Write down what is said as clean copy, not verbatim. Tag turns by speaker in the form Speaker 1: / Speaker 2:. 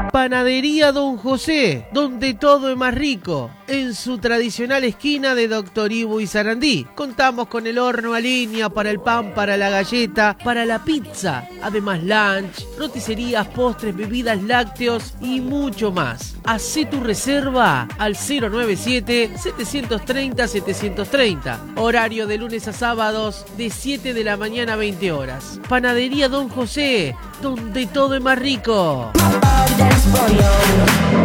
Speaker 1: Panadería Don José, donde todo es más rico. En su tradicional esquina de Doctor Ivo y Sarandí. Contamos con el horno a leña para el pan, para la galleta, para la pizza. Además lunch, roticerías, postres, bebidas, lácteos y mucho más. Hacé tu reserva al 097-730-730. Horario de lunes a sábados de 7 de la mañana a 20 horas. Panadería Don José, donde todo es más rico. Dance for you.